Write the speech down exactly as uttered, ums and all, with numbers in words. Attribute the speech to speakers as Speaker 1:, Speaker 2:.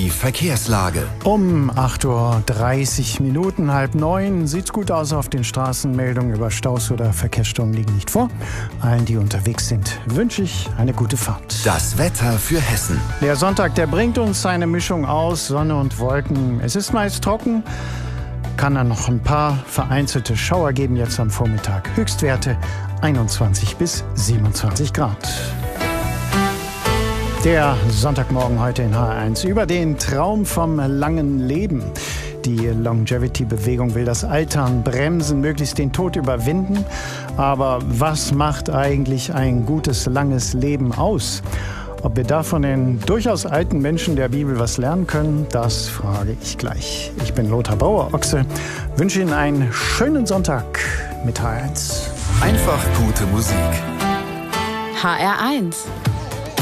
Speaker 1: Die Verkehrslage.
Speaker 2: Um acht Uhr dreißig Minuten, halb neun, sieht's gut aus auf den Straßen. Meldungen über Staus oder Verkehrsstörungen liegen nicht vor. Allen, die unterwegs sind, wünsche ich eine gute Fahrt.
Speaker 1: Das Wetter für Hessen.
Speaker 2: Der Sonntag, der bringt uns eine Mischung aus Sonne und Wolken. Es ist meist trocken, kann dann noch ein paar vereinzelte Schauer geben jetzt am Vormittag. Höchstwerte einundzwanzig bis siebenundzwanzig Grad. Der Sonntagmorgen heute in H R eins über den Traum vom langen Leben. Die Longevity-Bewegung will das Altern bremsen, möglichst den Tod überwinden. Aber was macht eigentlich ein gutes, langes Leben aus? Ob wir da von den durchaus alten Menschen der Bibel was lernen können, das frage ich gleich. Ich bin Lothar Bauer-Ochse, wünsche Ihnen einen schönen Sonntag mit H R eins.
Speaker 1: Einfach gute Musik.
Speaker 3: H R eins.